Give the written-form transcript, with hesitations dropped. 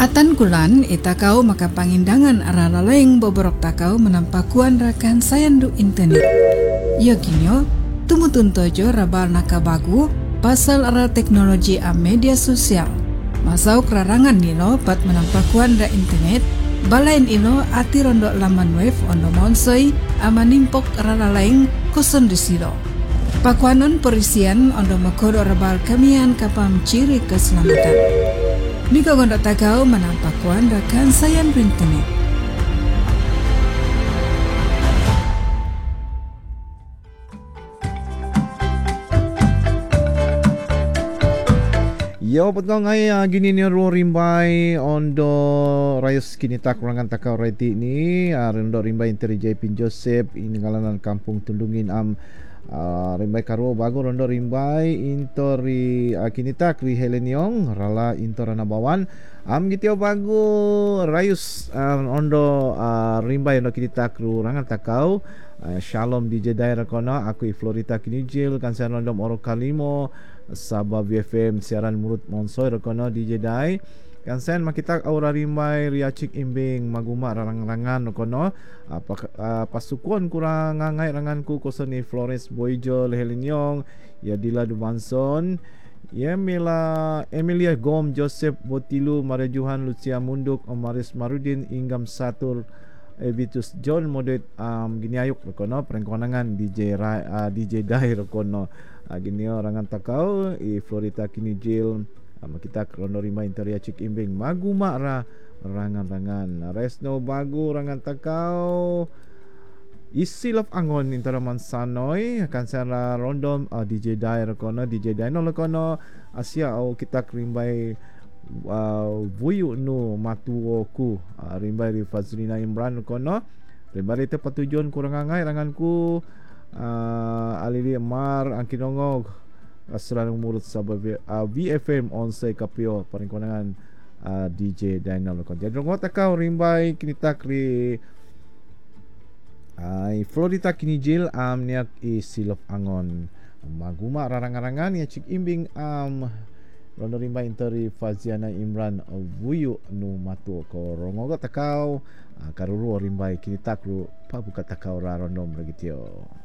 Atan kulan itakau maka pangindangan ara laleng boborok takau menampakuan rakan sayandu internet. Yo kinyo, tumutun tojo rabal nakabagu pasal ara teknologi a media sosial. Masau kerarangan nilo pat menampakuan ra internet, balain ilo ati rondo laman web ondo monsoi amanimpok ara laleng koson disilo. Pakuanon perisian ondo makodo rabal kamian kapam ciri keselamatan. Mika gondok takau menampakuan rakan sayan internet. Yo petang ngai gini ni ro rimbai ondo rayus kini tak kurangan takau reti ni rendo rimbai interi Pin Joseph ini ngalanan kampung Tundungin rimbai karo bago rondo rimbai intori kini tak ri Heleniong rala intorana bawan gitio bago rayus ondo rimbai ondo kini tak kurangan takau Shalom DJ daerah kono aku Florida kini jil kansan rondom oro kalimo Sabah BFM siaran murut monsoi rekono DJ Dai kansen makita aura rimbai riacik imbing maguma rarang-rangan rekono pasukuan kurang ngai ranganku kosoni Flores Boijo Heleniong ya Dila Dumanson ya Emilia Gom Joseph Botilu Marejuhan Lucia Munduk Omaris Marudin Inggam Satur Evitus John Modet gini ayuk rekono perengkonangan DJ Dai rekono gini orangan takau Florida kini jil kita krono rimba interia cik imbing maguma ra rangan-rangan resno bagu rangan takau isilaf angon interaman sanoi akan sana rondom DJ Dai rekono DJ Dai no rekono asia au kita rimbai vuyu nu matuoku rimbai ri Fazlina Imran rekono rimbai te patujuan kurang ngai ranganku Alili Mar Angkinongog Asran Murut Sabah VFM Onsai Kapio Paringkonangan DJ Daniel Kon. Jadi rongot takau rimbai kini takri Florida kini jil niak silop angon maguma rarang-rangan ya cik imbing rondo rimbai interi Faziana Imran vuyu nu matu ko rongot takau karuru rimbai kini takru pa buka takau ra rondom regitio.